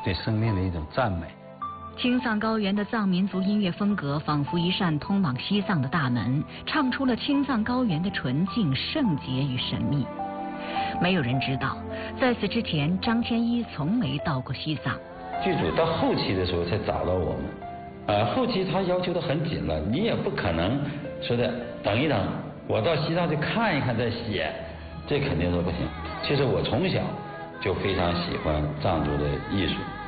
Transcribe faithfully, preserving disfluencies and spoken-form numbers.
对生命的一种赞美。 青藏高原的藏民族音乐风格仿佛一扇通往西藏的大门，唱出了青藏高原的纯净、圣洁与神秘。没有人知道，在此之前，张天一从没到过西藏。 剧组到后期的时候才找到我们，呃，后期他要求的很紧了，你也不可能说的等一等，我到西藏去看一看再写，这肯定是不行。其实我从小就非常喜欢藏族的艺术。